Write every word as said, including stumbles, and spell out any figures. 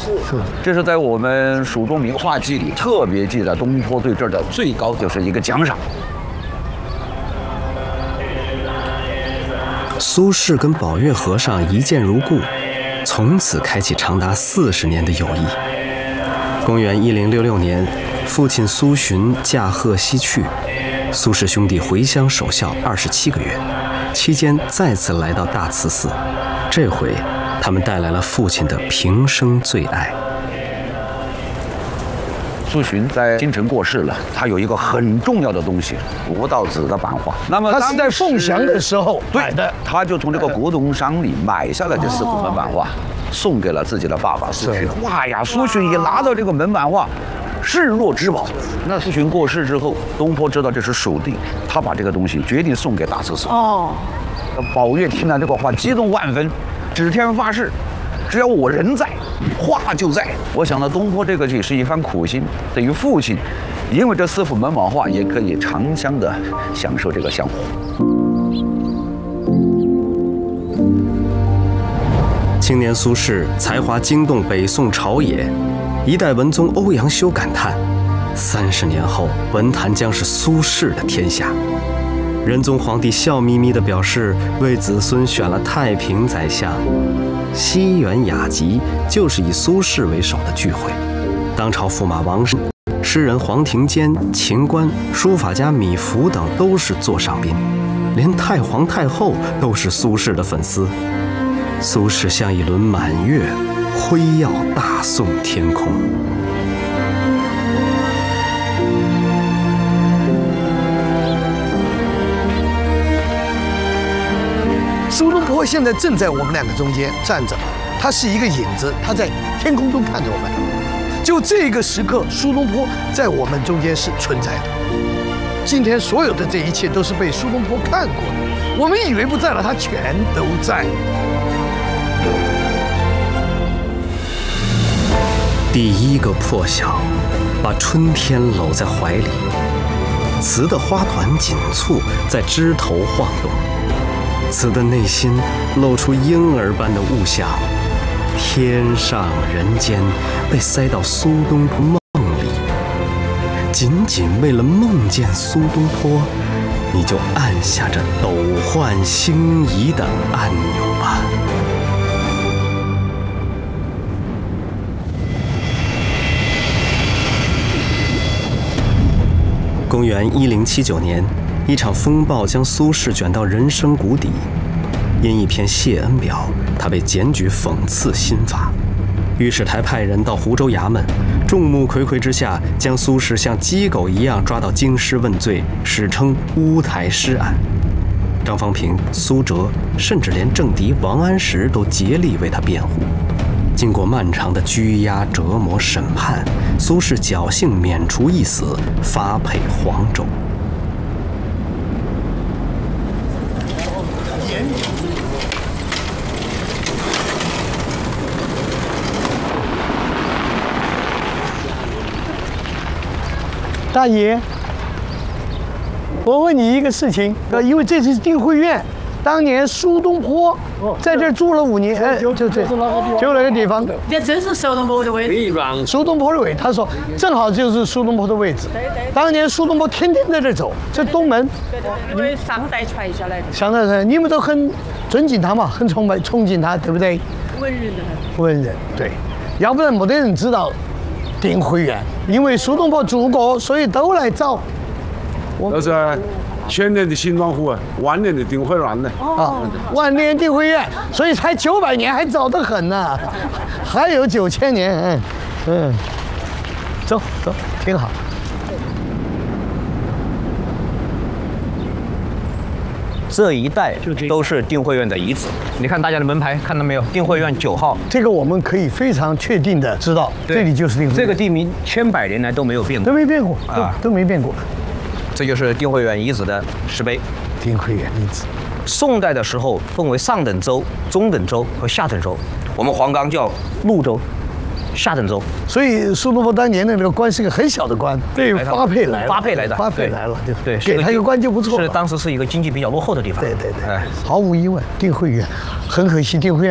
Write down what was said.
是， 这是在我们蜀中名画记里特别记载东坡对这儿的最高就是一个奖赏。 苏轼跟宝月和尚一见如故，从此开启长达四十年的友谊。公元一零六六年，父亲苏洵驾鹤西去，苏氏兄弟回乡守孝二十七个月，期间再次来到大慈寺，这回他们带来了父亲的平生最爱。 苏洵在京城过世了，他有一个很重要的东西——吴道子的版画。那么他是在凤翔的时候买的， 他就从这个古董商里买下了这四幅门版画，送给了自己的爸爸苏洵。哇呀，苏洵一拿到这个门版画，视若至宝。那苏洵过世之后，东坡知道这是蜀地，他把这个东西决定送给大慈寺。哦，宝月听了这个话，激动万分，指天发誓，只要我人在，画就在。我想到东坡这个也是一番苦心，等于父亲因为这四幅门版画也可以长相的享受这个香火。 青年苏轼才华惊动北宋朝野，一代文宗欧阳修感叹：三十年后，文坛将是苏轼的天下。仁宗皇帝笑眯眯地表示，为子孙选了太平宰相。西园雅集就是以苏轼为首的聚会，当朝驸马王慎、诗人黄庭坚、秦观、书法家米芾等都是座上宾，连太皇太后都是苏轼的粉丝。苏轼像一轮满月，辉耀大宋天空。 苏东坡现在正在我们两个中间站着，他是一个影子，他在天空中看着我们。就这个时刻，苏东坡在我们中间是存在的。今天所有的这一切都是被苏东坡看过的，我们以为不在了，他全都在。 第一个破晓，把春天搂在怀里，雌的花团锦簇在枝头晃动。雌的内心露出婴儿般的物象，天上人间被塞到苏东坡梦里。仅仅为了梦见苏东坡，你就按下这斗焕星移的按钮吧。公元一零七九年，一场风暴将苏轼卷到人生谷底。因一篇谢恩表，他被检举讽刺新法。御史台派人到湖州衙门，众目睽睽之下，将苏轼像鸡狗一样抓到京师问罪，史称乌台诗案。张方平、苏辙，甚至连政敌王安石都竭力为他辩护。经过漫长的拘押、折磨、审判，苏轼侥幸免除一死，发配黄州。 大爷，我问你一个事情，呃，因为这是定慧院，当年苏东坡在这儿住了五年，哎，就这，就那个地方。 这真是苏东坡的位置。 苏东坡的位置，他说正好就是苏东坡的位置。当年苏东坡天天在这走，这东门。 对对，因为上代传下来的。 上代传，你们都很尊敬他嘛，很崇拜、崇敬他，对不对？ 文人的。 文人，对，要不然没得人知道定慧院，因为苏东坡住过，所以都来找。 那是千年的新庄湖啊，万年的定慧院呢。 啊，万年定慧院，所以才九百年，还早得很呢，还有九千年。嗯嗯，走走，挺好。 这一带都是定慧院的遗址。你看大家的门牌，看到没有？定慧院九号。 这个我们可以非常确定的知道，这里就是定慧院。 这个地名千百年来都没有变过， 都没变过啊，都没变过。 这就是定慧院遗址的石碑。 定慧院遗址。 宋代的时候分为上等州、中等州和下等州，我们黄冈叫潞州。下等州， 所以苏东坡当年的那个官是个很小的官，对，发配来了， 发配来的， 发配来了， 对， 给他一个官就不错。 是当时是一个经济比较落后的地方， 对对对，毫无疑问，定慧院，很可惜定慧院。